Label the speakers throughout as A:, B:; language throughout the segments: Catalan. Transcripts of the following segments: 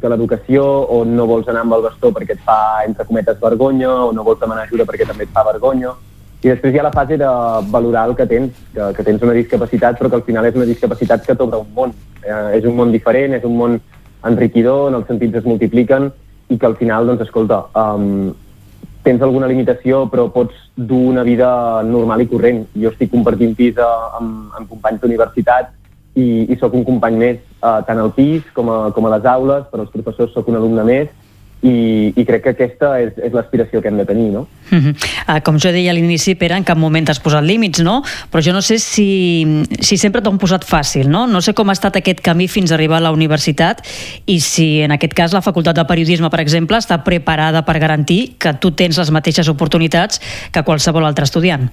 A: que l'educació, o no vols anar amb el bastó perquè et fa, entre cometes, vergonya, o no vols demanar ajuda perquè també et fa vergonya. I després hi ha la fase de valorar el que tens una discapacitat, però que al final és una discapacitat que t'obre un món. És un món diferent, és un món enriquidor, en els sentits es multipliquen, i que al final, doncs, escolta, tens alguna limitació, però pots dur una vida normal i corrent. Jo estic compartint pis amb companys d'universitat i sóc un company més, tant al pis com a les aules, per als professors sóc un alumne més, i crec que aquesta és l'aspiració que hem de tenir, no?
B: Com jo deia a l'inici, Pere, en cap moment t'has posat límits, no? Però jo no sé si sempre t'ho han posat fàcil, no? No sé com ha estat aquest camí fins a arribar a la universitat i si en aquest cas la Facultat de Periodisme, per exemple, està preparada per garantir que tu tens les mateixes oportunitats que qualsevol altre estudiant.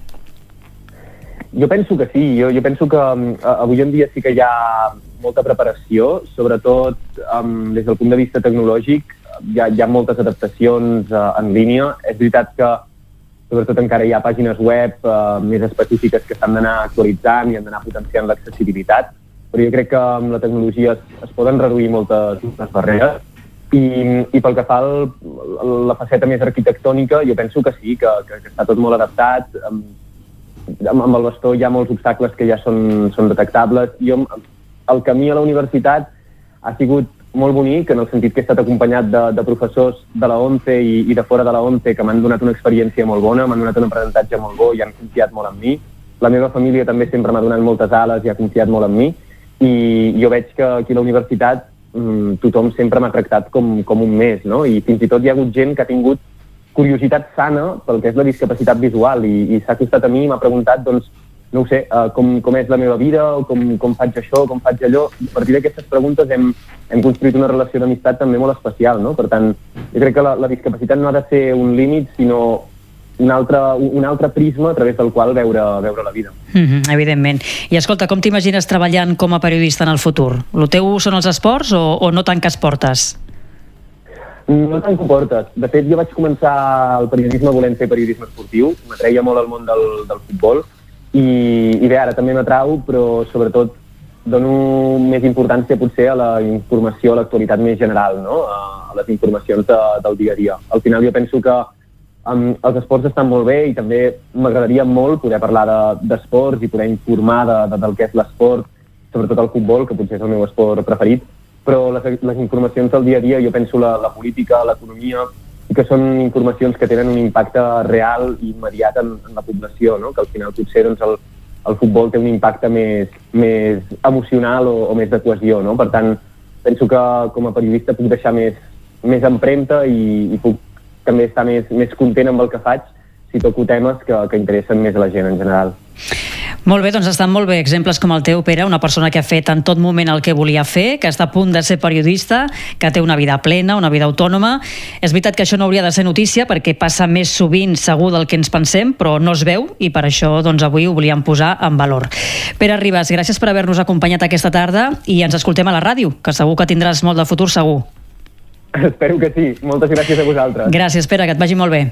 A: Jo penso que sí, jo penso que avui en dia sí que hi ha molta preparació, sobretot des del punt de vista tecnològic. Hi ha moltes adaptacions en línia. És veritat que sobretot encara hi ha pàgines web més específiques que s'han d'anar actualitzant i han d'anar potenciant l'accessibilitat, però jo crec que amb la tecnologia es poden reduir moltes barreres. I pel que fa a la faceta més arquitectònica, jo penso que sí, que està tot molt adaptat. Amb el bastó hi ha molts obstacles que ja són detectables. El camí a la universitat ha sigut molt bonic, en el sentit que he estat acompanyat de professors de la ONCE i de fora de la ONCE que m'han donat una experiència molt bona, m'han donat un aprenentatge molt bo i han confiat molt en mi. La meva família també sempre m'ha donat moltes ales i ha confiat molt en mi, i jo veig que aquí a la universitat tothom sempre m'ha tractat com un més, no? I fins i tot hi ha hagut gent que ha tingut curiositat sana pel que és la discapacitat visual i s'ha acostat a mi i m'ha preguntat, doncs, no ho sé, com és la meva vida, o com faig això, com faig allò. I a partir d'aquestes preguntes hem construït una relació d'amistat també molt especial, no? Per tant, jo crec que la discapacitat no ha de ser un límit, sinó un altre prisma a través del qual veure la vida.
B: Evidentment. I escolta, com t'imagines treballant com a periodista en el futur? El teu són els esports o no tanques portes?
A: No tanco portes. De fet, jo vaig començar el periodisme volent fer periodisme esportiu. M'atreia molt el món del futbol. I bé, ara també m'atrau, però sobretot dono més importància potser a la informació, a l'actualitat més general, no? A les informacions del dia a dia. Al final jo penso que els esports estan molt bé i també m'agradaria molt poder parlar d'esports i poder informar del que és l'esport, sobretot el futbol, que potser és el meu esport preferit, però les informacions del dia a dia, jo penso la política, l'economia, que són informacions que tenen un impacte real i immediat en la població, no? Que al final potser doncs, el futbol té un impacte més emocional o més de cohesió, no? Per tant, penso que com a periodista puc deixar més empremta i puc també estar més content amb el que faig si toco temes que interessen més a la gent en general.
B: Molt bé, doncs estan molt bé exemples com el teu, Pere, una persona que ha fet en tot moment el que volia fer, que està a punt de ser periodista, que té una vida plena, una vida autònoma. És veritat que això no hauria de ser notícia perquè passa més sovint segur del que ens pensem, però no es veu i per això doncs, avui ho volíem posar en valor. Pere Ribas, gràcies per haver-nos acompanyat aquesta tarda i ens escoltem a la ràdio, que segur que tindràs molt de futur, segur.
A: Espero que sí. Moltes gràcies a vosaltres.
B: Gràcies, Pere, que et vagi molt bé.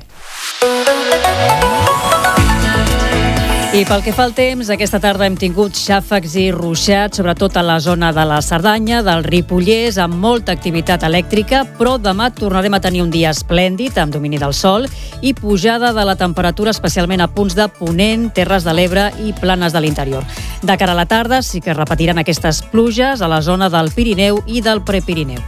B: I pel que fa al temps, aquesta tarda hem tingut xàfecs i ruixats, sobretot a la zona de la Cerdanya, del Ripollès, amb molta activitat elèctrica, però demà tornarem a tenir un dia esplèndid, amb domini del sol, i pujada de la temperatura, especialment a punts de Ponent, Terres de l'Ebre i planes de l'interior. De cara a la tarda sí que es repetiran aquestes pluges a la zona del Pirineu i del Prepirineu.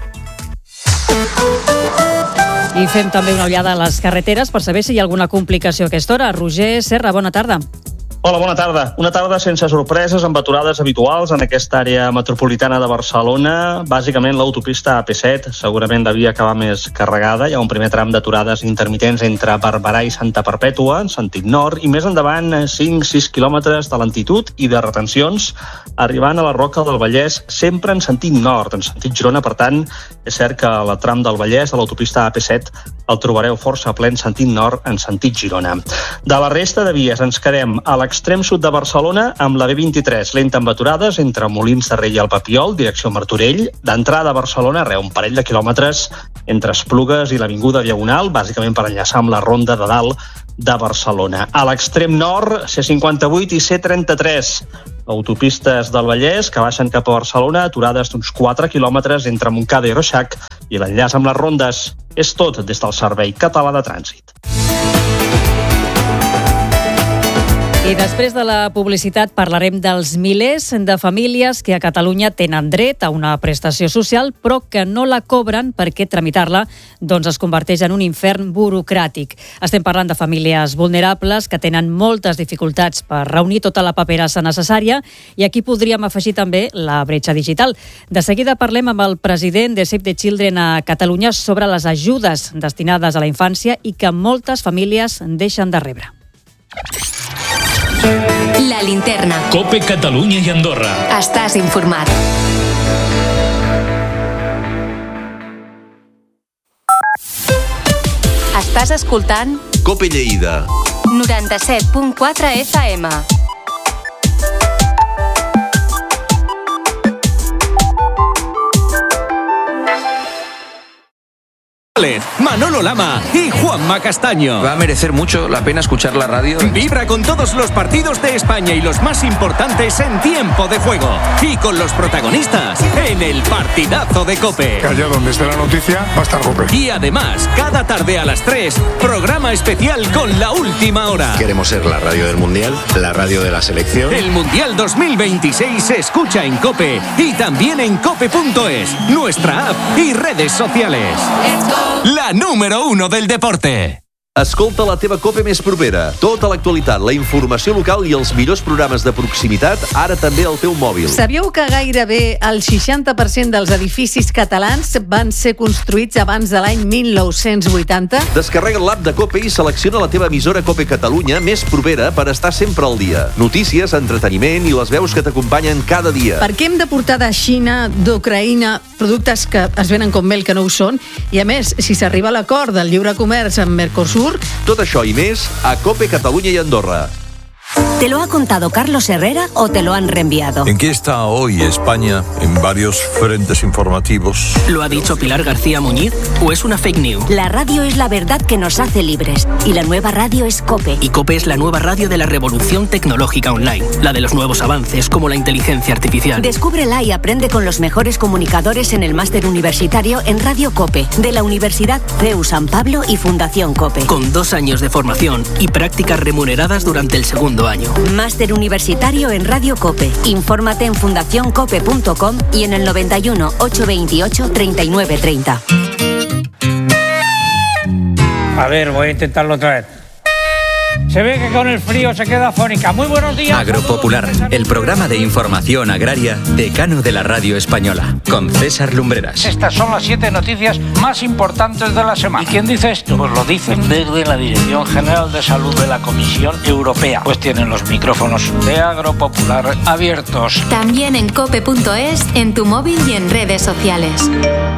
B: I fem també una ullada a les carreteres per saber si hi ha alguna complicació a aquesta hora. Roger Serra, bona tarda.
C: Hola, bona tarda. Una tarda sense sorpreses, amb aturades habituals en aquesta àrea metropolitana de Barcelona. Bàsicament l'autopista AP7 segurament devia acabar més carregada. Hi ha un primer tram d'aturades intermitents entre Barberà i Santa Perpètua, en sentit nord, i més endavant 5-6 quilòmetres de lentitud i de retencions arribant a la Roca del Vallès, sempre en sentit nord, en sentit Girona. Per tant, és cert que el tram del Vallès de l'autopista AP7 el trobareu força ple en sentit nord, en sentit Girona. De la resta de vies ens quedem a l'extrem sud de Barcelona amb la B23, lenta amb aturades entre Molins de Rei i el Papiol, direcció Martorell. D'entrada a Barcelona, un parell de quilòmetres entre Esplugues i l'Avinguda Diagonal, bàsicament per enllaçar amb la Ronda de Dalt de Barcelona. A l'extrem nord, C58 i C33, autopistes del Vallès que baixen cap a Barcelona, aturades d'uns 4 quilòmetres entre Montcada i Reixac i l'enllaç amb les rondes. És tot des del Servei Català de Trànsit.
B: I després de la publicitat parlarem dels milers de famílies que a Catalunya tenen dret a una prestació social però que no la cobren perquè tramitar-la es converteix en un infern burocràtic. Estem parlant de famílies vulnerables que tenen moltes dificultats per reunir tota la paperassa necessària i aquí podríem afegir també la bretxa digital. De seguida parlem amb el president de Save the Children a Catalunya sobre les ajudes destinades a la infància i que moltes famílies deixen de rebre.
D: La Linterna.
E: COPE Catalunya i Andorra.
D: Estàs informat. Estàs escoltant
F: COPE Lleida
D: 97.4 FM.
G: Manolo Lama y Juanma Castaño.
H: Va a merecer mucho la pena escuchar la radio.
G: Vibra con todos los partidos de España y los más importantes en tiempo de juego. Y con los protagonistas en el partidazo de COPE.
I: Allá donde esté la noticia va a estar COPE.
G: Y además, cada tarde a las 3, programa especial con la última hora.
F: Queremos ser la radio del Mundial, la radio de la selección.
G: El Mundial 2026 se escucha en COPE y también en cope.es, nuestra app y redes sociales. La número 1 del deporte.
F: Escolta la teva COPE més propera. Tota l'actualitat, la informació local i els millors programes de proximitat, ara també al teu mòbil.
J: Sabíeu que gairebé el 60% dels edificis catalans van ser construïts abans de l'any 1980?
F: Descarrega l'app de COPE i selecciona la teva emissora COPE Catalunya més propera per estar sempre al dia. Notícies, entreteniment i les veus que t'acompanyen cada dia.
J: Per què hem de portar de Xina, d'Ucraïna, productes que es venen com mel que no ho són? I a més, si s'arriba a l'acord del lliure comerç amb Mercosur,
F: tot això i més a COPE Catalunya i Andorra.
D: ¿Te lo ha contado Carlos Herrera o te lo han reenviado?
K: ¿En qué está hoy España en varios frentes informativos?
L: ¿Lo ha dicho Pilar García Muñiz o es una fake news?
D: La radio es la verdad que nos hace libres y la nueva radio es COPE.
L: Y COPE es la nueva radio de la revolución tecnológica online, la de los nuevos avances como la inteligencia artificial.
D: Descúbrela y aprende con los mejores comunicadores en el máster universitario en Radio COPE de la Universidad CEU San Pablo y Fundación COPE.
L: Con 2 años de formación y prácticas remuneradas durante el segundo año.
D: Máster universitario en Radio COPE. Infórmate en fundacioncope.com y en el 91 828 3930.
M: A ver, voy a intentarlo otra vez. Se ve que con el frío se queda afónica. Muy buenos días.
N: Agropopular, el programa de información agraria decano de la radio española, con César Lumbreras.
M: Estas son las 7 noticias más importantes de la semana. ¿Y quién dice esto? Pues lo dicen desde la Dirección General de Salud de la Comisión Europea. Pues tienen los micrófonos de Agropopular abiertos.
D: También en cope.es, en tu móvil y en redes sociales.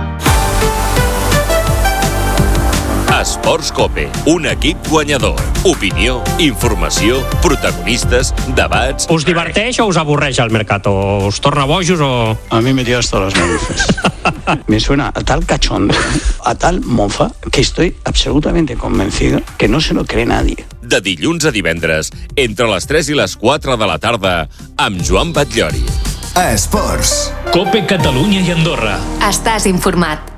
O: Esports COPE, un equip guanyador. Opinió, informació, protagonistes, debats...
P: Us diverteix o us avorreix el Mercato? ¿Os torna bojos o...?
Q: A mí me dio hasta las narices. Me suena a tal cachondo, a tal mofa, que estoy absolutamente convencido que no se lo cree nadie.
O: De dilluns a divendres, entre les 3 i les 4 de la tarda, amb Joan Batllori.
E: Esports. COPE Catalunya i Andorra.
D: Estàs informat.